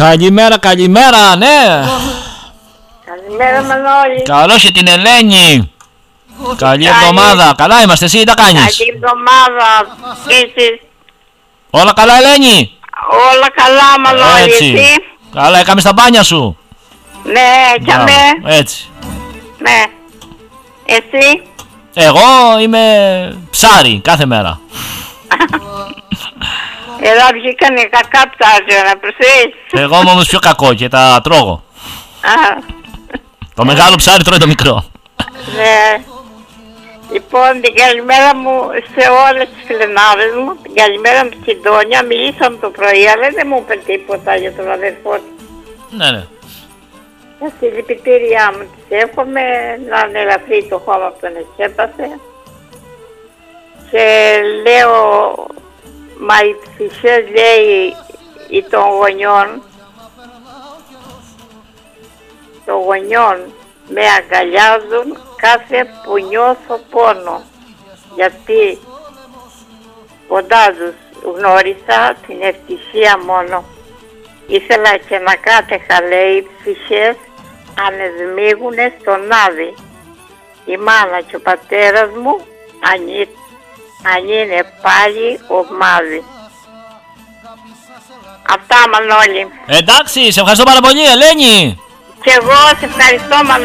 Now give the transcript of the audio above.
Καλημέρα, καλημέρα, ναι. Καλημέρα Μανώλη. Καλώς και την Ελένη. Καλή εβδομάδα. Καλά είμαστε, εσύ τι τα κάνεις? Καλή εβδομάδα. Και εσείς? Όλα καλά, Ελένη? Όλα καλά Μανώλη, εσύ? Καλά, έκαμε στα μπάνια σου? Ναι, έκαμε. Έτσι. Ναι. Εσύ? Εγώ είμαι ψάρι κάθε μέρα. Εδώ βγήκανε κακά ψάρια να προσθέσεις. Εγώ είμαι όμως πιο κακό και τα τρώγω. Το μεγάλο ψάρι τρώει το μικρό. Ναι. Λοιπόν, την καλημέρα μου σε όλες τις φιλενάδες μου. Την καλημέρα μου στην Τόνια. Μιλήσαμε το πρωί, αλλά δεν μου είπε τίποτα για τον αδερφό του. Ναι, ναι. Τα συλληπιτήριά μου της εύχομαι να ανελαφρύ το χώμα που τον εξέπασε. Και λέω, μα οι ψυχές λέει των γονιών με αγκαλιάζουν κάθε που νιώθω πόνο, γιατί κοντά τους γνώρισα την ευτυχία μόνο. Ήθελα και να κάτεχα, λέει, οι ψυχές ανεσμίγουνε στον άδει. Η μάνα και ο πατέρας μου αν είναι πάλι ομάδι. Αυτά Μανώλη. Εντάξει, σε ευχαριστώ πάρα πολύ, Ελένη. Και εγώ σε ευχαριστώ Μανώλη.